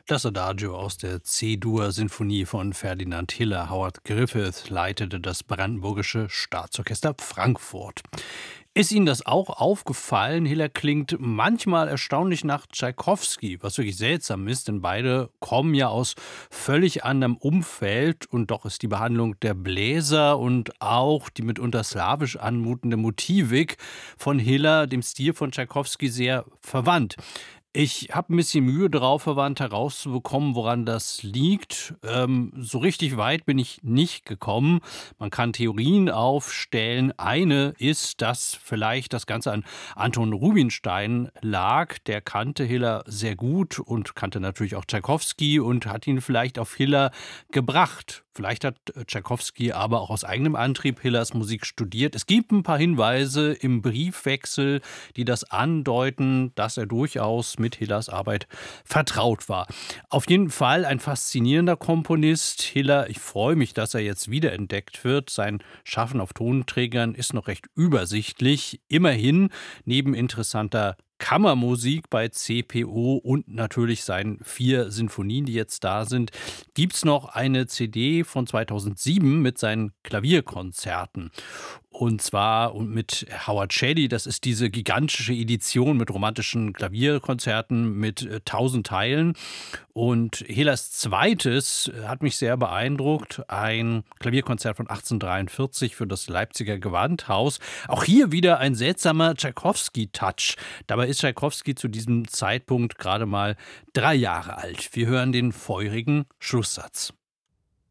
Das Adagio aus der C-Dur-Sinfonie von Ferdinand Hiller. Howard Griffith leitete das Brandenburgische Staatsorchester Frankfurt. Ist Ihnen das auch aufgefallen? Hiller klingt manchmal erstaunlich nach Tschaikowski, was wirklich seltsam ist, denn beide kommen ja aus völlig anderem Umfeld und doch ist die Behandlung der Bläser und auch die mitunter slawisch anmutende Motivik von Hiller dem Stil von Tschaikowski sehr verwandt. Ich habe ein bisschen Mühe drauf verwandt, herauszubekommen, woran das liegt. So richtig weit bin ich nicht gekommen. Man kann Theorien aufstellen. Eine ist, dass vielleicht das Ganze an Anton Rubinstein lag. Der kannte Hiller sehr gut und kannte natürlich auch Tschaikowski und hat ihn vielleicht auf Hiller gebracht. Vielleicht hat Tschaikowski aber auch aus eigenem Antrieb Hillers Musik studiert. Es gibt ein paar Hinweise im Briefwechsel, die das andeuten, dass er durchaus mit Hillers Arbeit vertraut war. Auf jeden Fall ein faszinierender Komponist. Hiller, ich freue mich, dass er jetzt wiederentdeckt wird. Sein Schaffen auf Tonträgern ist noch recht übersichtlich. Immerhin, neben interessanter Kammermusik bei CPO und natürlich seinen 4 Sinfonien, die jetzt da sind, gibt's noch eine CD von 2007 mit seinen Klavierkonzerten. Und zwar mit Howard Shady, das ist diese gigantische Edition mit romantischen Klavierkonzerten mit 1000 Teilen. Und Hillers zweites hat mich sehr beeindruckt, ein Klavierkonzert von 1843 für das Leipziger Gewandhaus. Auch hier wieder ein seltsamer Tschaikowski-Touch. Dabei ist Tschaikowski zu diesem Zeitpunkt gerade mal 3 Jahre alt. Wir hören den feurigen Schlusssatz.